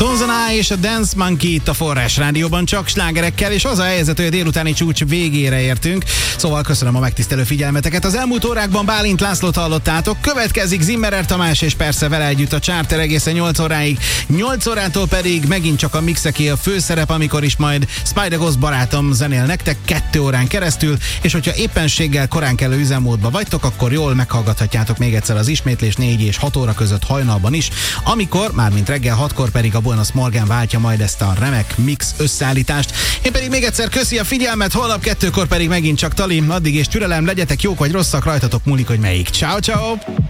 Tonzana és a Dance Monkey itt a Forrás Rádióban csak slágerekkel, és az a helyzet, hogy a délutáni csúcs végére értünk, szóval köszönöm a megtisztelő figyelmeteket. Az elmúlt órákban Bálint Lászlót hallottátok, következik Zimmerer Tamás, és persze vele együtt a Charter egészen 8 óráig. 8 órától pedig megint csak a mixeké a főszerep, amikor is majd Spider Ghost barátom zenél nektek 2 órán keresztül, és hogyha éppenséggel korán kelő üzemmódba vagytok, akkor jól meghallgathatjátok még egyszer az ismétlés 4 és 6 óra között hajnalban is, amikor, mármint reggel 6-kor pedig a Buenos Morgan váltja majd ezt a remek mix összeállítást. Én pedig még egyszer köszi a figyelmet, holnap 2-kor pedig megint csak Tali, addig és türelem, legyetek jók vagy rosszak, rajtatok múlik, hogy melyik. Ciao, ciao!